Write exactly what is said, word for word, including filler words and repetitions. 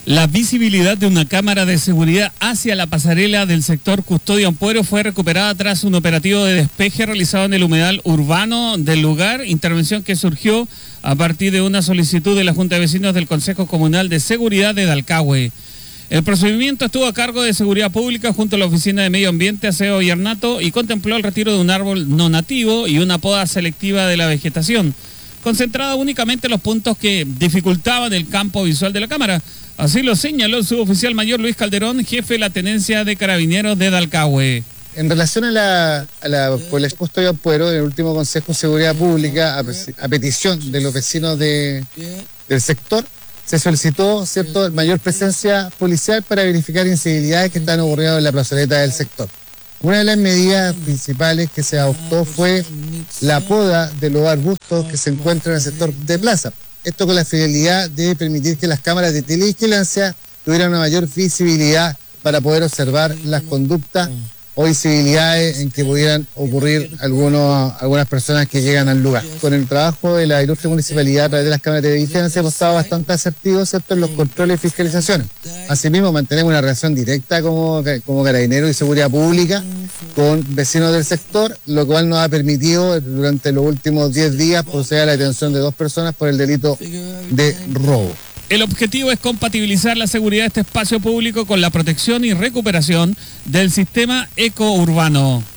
La visibilidad de una cámara de seguridad hacia la pasarela del sector Custodio Ampuero fue recuperada tras un operativo de despeje realizado en el humedal urbano del lugar, intervención que surgió a partir de una solicitud de la Junta de Vecinos del Consejo Comunal de Seguridad de Dalcahue. El procedimiento estuvo a cargo de Seguridad Pública junto a la Oficina de Medio Ambiente, Aseo y Ornato y contempló el retiro de un árbol no nativo y una poda selectiva de la vegetación, concentrada únicamente en los puntos que dificultaban el campo visual de la cámara. Así lo señaló el suboficial mayor Luis Calderón, jefe de la Tenencia de Carabineros de Dalcahue. En relación a la, a la por el Custodio Ampuero, en el último Consejo de Seguridad Pública, a, a petición de los vecinos de, del sector, se solicitó cierto mayor presencia policial para verificar incivilidades que están ocurriendo en la plazoleta del sector. Una de las medidas principales que se adoptó fue la poda de los arbustos que se encuentran en el sector de plaza. Esto con la finalidad de permitir que las cámaras de televigilancia tuvieran una mayor visibilidad para poder observar las conductas o visibilidades en que pudieran ocurrir algunos, algunas personas que llegan al lugar. Con el trabajo de la ilustre municipalidad a través de las cámaras de vigilancia hemos estado bastante asertivos, ¿cierto?, en los controles y fiscalizaciones. Asimismo, mantenemos una relación directa como, como Carabineros y Seguridad Pública con vecinos del sector, lo cual nos ha permitido durante los últimos diez días proceder a la detención de dos personas por el delito de robo. El objetivo es compatibilizar la seguridad de este espacio público con la protección y recuperación del sistema ecourbano.